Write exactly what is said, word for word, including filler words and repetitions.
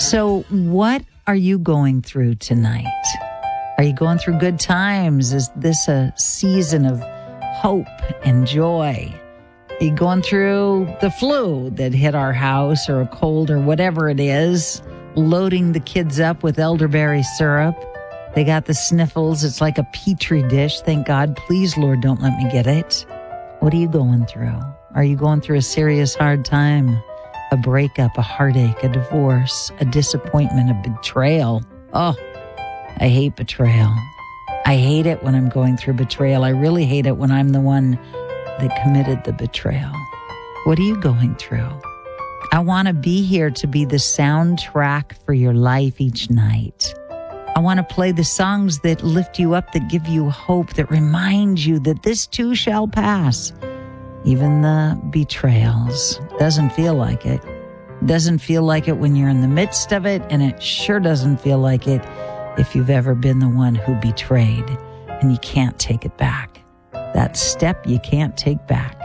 So what are you going through tonight? Are you going through good times? Is this a season of hope and joy? Are you going through the flu that hit our house, or a cold, or whatever it is? Loading the kids up with elderberry syrup. They got the sniffles. It's like a petri dish. Thank God. Please, Lord, don't let me get it. What are you going through? Are you going through a serious hard time? A breakup, a heartache, a divorce, a disappointment, a betrayal. Oh, I hate betrayal. I hate it when I'm going through betrayal. I really hate it when I'm the one that committed the betrayal. What are you going through? I want to be here to be the soundtrack for your life each night. I want to play the songs that lift you up, that give you hope, that remind you that this too shall pass. Even the betrayals. Doesn't feel like it. Doesn't feel like it when you're in the midst of it, and it sure doesn't feel like it if you've ever been the one who betrayed and you can't take it back. That step you can't take back.